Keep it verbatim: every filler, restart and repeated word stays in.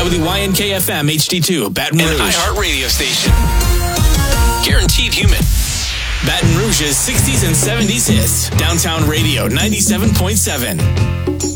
W Y N K F M H D two, Baton Rouge. An iHeart radio station. Guaranteed human. Baton Rouge's sixties and seventies hits. Downtown Radio ninety-seven point seven.